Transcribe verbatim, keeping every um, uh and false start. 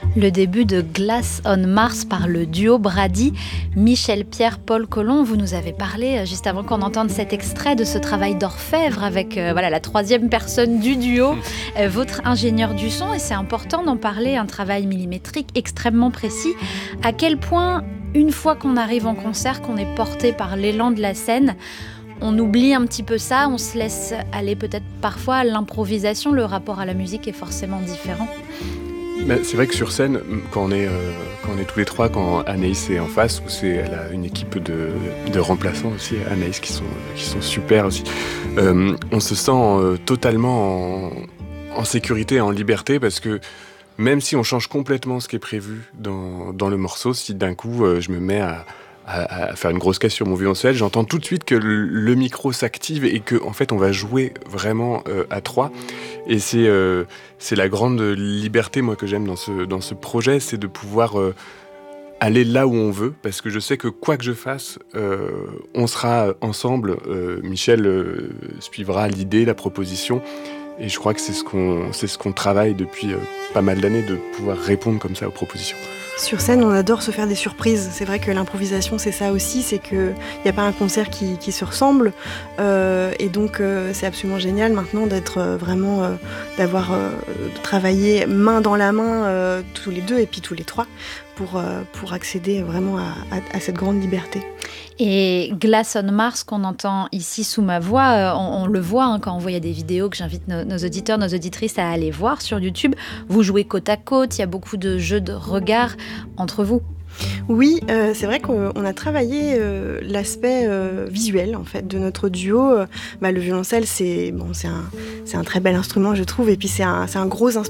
Le début de Glass on Mars par le duo Brady. Michel Pierre, Paul Colomb, vous nous avez parlé, juste avant qu'on entende cet extrait, de ce travail d'orfèvre avec euh, voilà, la troisième personne du duo, euh, votre ingénieur du son. Et c'est important d'en parler, un travail millimétrique extrêmement précis. À quel point, une fois qu'on arrive en concert, qu'on est porté par l'élan de la scène, on oublie un petit peu ça, on se laisse aller peut-être parfois à l'improvisation. Le rapport à la musique est forcément différent. Ben, c'est vrai que sur scène, quand on est, euh, quand on est tous les trois, quand Anaïs est en face, ou c'est, elle a une équipe de, de remplaçants aussi, Anaïs, qui sont, qui sont super aussi, euh, on se sent euh, totalement en, en sécurité, en liberté, parce que même si on change complètement ce qui est prévu dans, dans le morceau, si d'un coup euh, je me mets à, à, à faire une grosse caisse sur mon violoncelle, j'entends tout de suite que le, le micro s'active et qu'en en fait on va jouer vraiment euh, à trois. Et c'est, euh, c'est la grande liberté, moi, que j'aime dans ce, dans ce projet, c'est de pouvoir euh, aller là où on veut, parce que je sais que quoi que je fasse, euh, on sera ensemble. Euh, Michel euh, suivra l'idée, la proposition, et je crois que c'est ce qu'on, c'est ce qu'on travaille depuis euh, pas mal d'années, de pouvoir répondre comme ça aux propositions. Sur scène, on adore se faire des surprises. C'est vrai que l'improvisation, c'est ça aussi, c'est qu'il n'y a pas un concert qui, qui se ressemble. Euh, et donc, euh, c'est absolument génial maintenant d'être euh, vraiment, euh, d'avoir euh, travaillé main dans la main euh, tous les deux et puis tous les trois pour, euh, pour accéder vraiment à, à, à cette grande liberté. Et Glass on Mars, qu'on entend ici sous ma voix, euh, on, on le voit hein, quand on voit, il y a des vidéos que j'invite nos, nos auditeurs, nos auditrices à aller voir sur YouTube. Vous jouez côte à côte, il y a beaucoup de jeux de regard entre vous. Oui, euh, c'est vrai qu'on a travaillé euh, l'aspect euh, visuel en fait de notre duo. Euh, bah, le violoncelle, c'est bon, c'est un, c'est un très bel instrument, je trouve, et puis c'est un, c'est un gros instrument.